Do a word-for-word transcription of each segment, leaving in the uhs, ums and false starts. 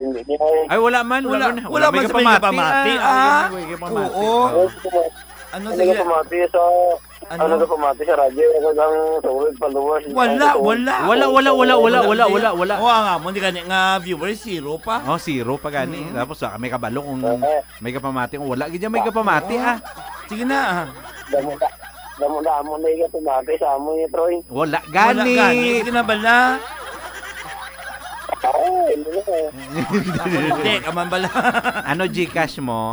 hindi niya. Ay, wala man. Wala, Wala, wala man sa may kapamati. Ah, May kapamati. oo. Oh. Ano Ano sige? ka pamati sa Ano? ano ka pamati sa radyo kagang sulod paluwas. Wala, wala. Wala, wala, wala, wala, wala, wala, wala. Oo nga mo, hindi gani nga viewer, zero pa. Oh, zero pa gani. Mm. Tapos ah, may kabalo kung Eh, may kapamati. Kung wala, ganyan may kapamati Oo. ah. Sige na. ah. damo da. Damo da mo na yung pamati sa amo ni Troy. Wala, Wala gani. gani. Sige na bala. Ay, hindi na. Hindi, kaman bala. Ano Gcash mo?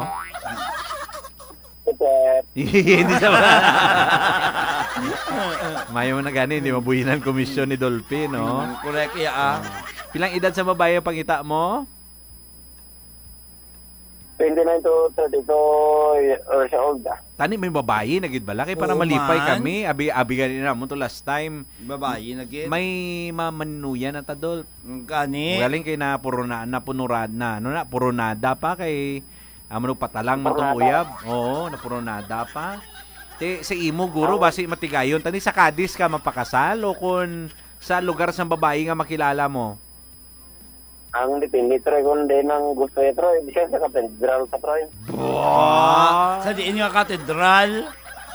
Sir, Hindi sa Mayo na gani, hindi mabuhin ang komisyon ni Dolphy, no? Mm, correct, ya ah. Pilang edad sa babae ang pangita mo? twenty-nine to thirty-two years old. ah. Tani may babae nagid bala kay para Oo, malipay man. kami. Abi abi gani na mo to last time. Babae na gid. May mamanuyan na ta Dolph. Gani. Galing kay na puro na napunurad na. Ano na puro nada pa kay amo patalang man tong Puronada. uyab. Oo, na puro nada pa. Te sa imo guro basi matigayon tani sa Cadiz ka mapakasal o kun sa lugar sa babae nga makilala mo. Ang dipindi Troy kung din ang gusto ni Troy. Di siya sa katedral sa Troy. Ah, sa diin nga katedral.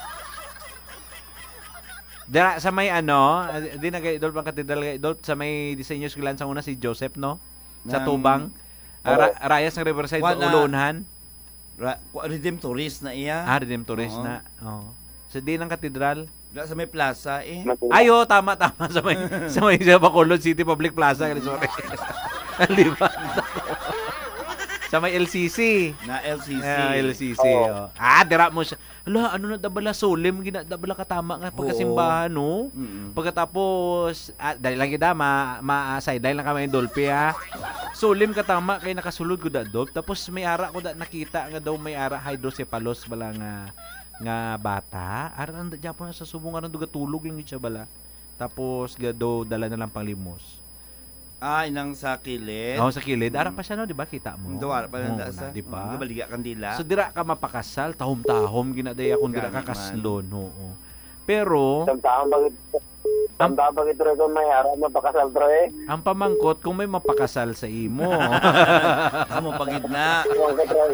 Dira sa may ano, di na kay Dolph ang katedral kay Dolph sa may disenyo eskwelahan sa una si Joseph no. Sa Nang- Tubang. Ah, Ra- Rayas ng Riverside Wala. Ulunhan. Ra- Redemptorist na iya. Ah, Redemptorist Oo. na. Oo. Sa di ng katedral. Wala sa may plaza eh. Ayo, tama tama sa may sa may sa Bacolod City Public Plaza, sorry. Aliba. Sa may L C C. Na L C C. Ah, L C C. Oo. Oh. Ah, dira mo siya. Hala, ano na dabala solim gina dabala katama nga pagkasimbahan no. Mm-mm. Pagkatapos ah, dahil lang kita ma, ma sideline lang kami Dolphy ha. Solim katama kay nakasulod ko da Dolph. Tapos may ara ko da nakita nga daw may ara hydrocephalus bala nga nga bata. Aran da Japon sa subong aran duga tulog lang siya bala. Tapos gado dala na lang panglimos. Ah, inang sa kilid. Oo, sa kilid. Ara pa siya no, di ba? Kita mo. Dawar pa lang Oo, da sa. di ba? Mm, Baliga kandila. So dira ka mapakasal, tahom-tahom ginaday akong dira Gani ka man. kaslon, oo. Pero Samtahan bagit Samtahan bagit Troy kung may harap mapakasal Troy. ang pamangkot kung may mapakasal sa imo. Amo pagid na. Huwag ka Troy.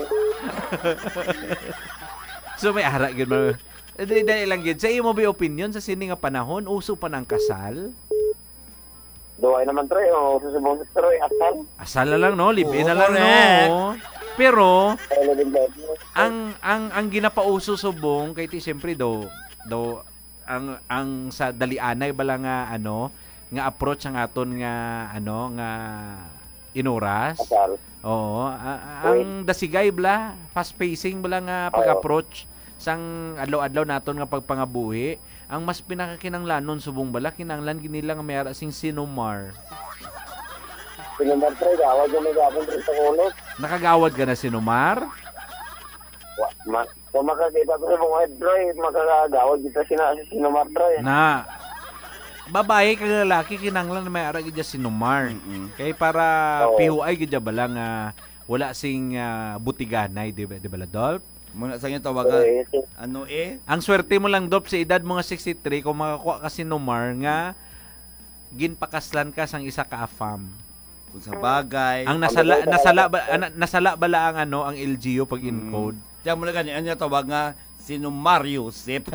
So may ara gyud mo. Dili dili lang gyud sa imo ba opinion sa sini nga panahon uso pa ng kasal? Duway naman Troy. O susubong sa Troy. Asal. Asal na lang no, live na Oo, lang correct. no. Pero Kaya din ba? ang ang ang ginapauso subong kay ti siyempre do do ang ang sa dalianay bala nga ano nga approach ang aton nga ano nga inuras. Asal. Oo, a- a- ang dasigay bla, fast pacing bala nga pag-approach sang adlaw-adlaw naton nga pagpangabuhi. Ang mas pinakakinanglanon subong bala kinanglan ginila nga may ara sing Sinumar. Pinumar Troy. Gawad yung nagapon Troy sa kulot. Nakagawad ka na Sinumar? Wa- Ma- kung makakita ko sa mga Troy, makakagawad kita sina si Sinumar Troy. Na babae kag lalaki kinanglan na may ara gid Sinumar. Mm-mm. Kay para Oo. pihuay gid bala nga wala sing ah, butiganay, di ba, di ba Dolph? Muna sa inyo tawagan. Troy, Ano eh? Ang swerte mo lang Dolph sa edad mo nga sixty-three kung makakuha ka Sinumar nga ginpakaslan ka sang isa ka afam. Kung sa bagay. Ang nasala nasala ba, ana- nasala bala ang ano ang L G U pag encode. Diyan mo na gani. Ano yung tawag nga? Sino Mario Sip?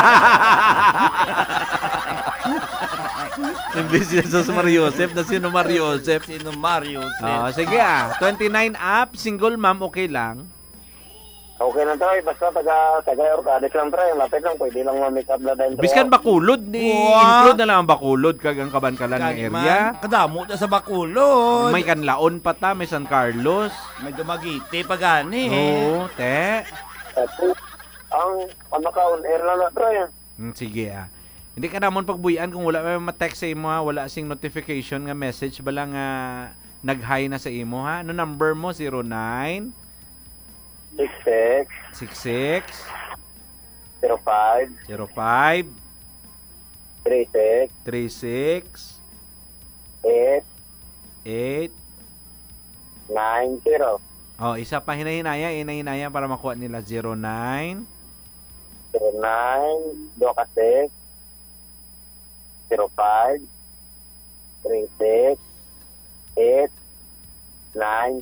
Imbis si Jesus Mario Joseph na sino Mario Joseph. Sino Mario Sip? Ah, sige ah. twenty-nine up, single mom okay lang. Okay na Troy. Basta taga taga Orcades lang Troy. Lapit lang. Pwede lang ma-make up na din Troy. Biskan bakulod ni Wow. include na lang ang bakulod kag ang kaban-kalan nga Gani area. man. Kadamo na sa Bacolod. May Canlaon pa ta, may San Carlos. May Dumaguete pa gani eh. Oo, te. Tapos, ang pamakaon air lang na Troy. Hmm, sige ah. Hindi ka namon pagbuyan kung wala may ma-text sa imo ha, wala sing notification nga message bala nga nag-hi na sa imo ha. Ano number mo? zero nine six six six six zero five zero five three six three six eight eight nine zero. Oh, isa pa hinahinaya, hinahinaya para makuha nila zero nine zero nine dua ka six zero five three six eight nine